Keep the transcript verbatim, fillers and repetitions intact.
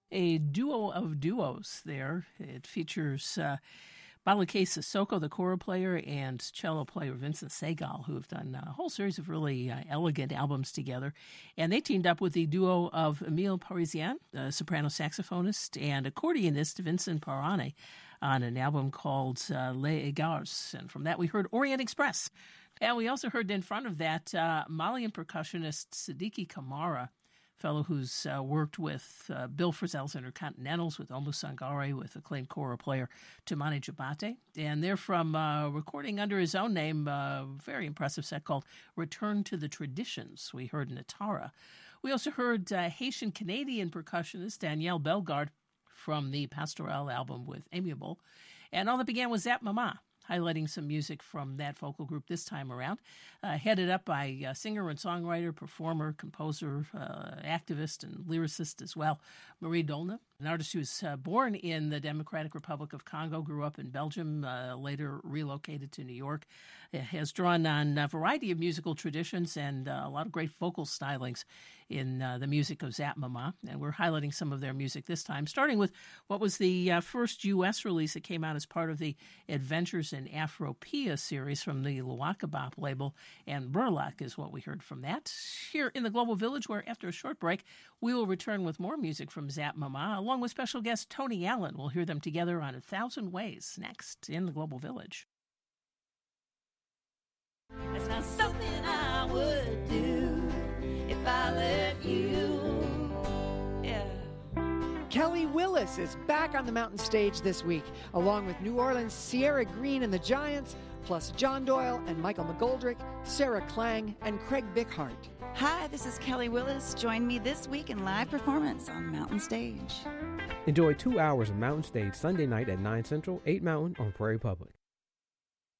A duo of duos there. It features uh, Balake Sissoko, the kora player, and cello player Vincent Segal, who have done a whole series of really uh, elegant albums together. And they teamed up with the duo of Emile Parisien, a soprano saxophonist, and accordionist Vincent Parane on an album called uh, Les Egards. And from that, we heard Orient Express. And we also heard in front of that uh, Malian percussionist Siddiqui Kamara, fellow who's uh, worked with uh, Bill Frisell's Intercontinentals, with Oumou Sangaré, with acclaimed kora player Toumani Diabaté. And they're from uh, recording under his own name, a uh, very impressive set called Return to the Traditions. We heard Natara. We also heard uh, Haitian-Canadian percussionist Danielle Bellegarde from the Pastoral album with Amiable. And all that began with Zap Mama, highlighting some music from that vocal group this time around, uh, headed up by uh, singer and songwriter, performer, composer, uh, activist, and lyricist as well, Marie Dolna, an artist who was uh, born in the Democratic Republic of Congo, grew up in Belgium, uh, later relocated to New York, it has drawn on a variety of musical traditions and uh, a lot of great vocal stylings in uh, the music of Zap Mama. And we're highlighting some of their music this time, starting with what was the uh, first U S release that came out as part of the Adventures in Afropia series from the Luakabop label, and Burlak is what we heard from that. Here in the Global Village, where after a short break, we will return with more music from Zap Mama, along with special guest Tony Allen. We'll hear them together on A Thousand Ways next in the Global Village. It's not something I would do if I let you. Yeah. Kelly Willis is back on the mountain stage this week, along with New Orleans' Sierra Green and the Giants, plus John Doyle and Michael McGoldrick, Sarah Klang, and Craig Bickhart. Hi, this is Kelly Willis. Join me this week in live performance on Mountain Stage. Enjoy two hours of Mountain Stage Sunday night at nine Central, eight Mountain on Prairie Public.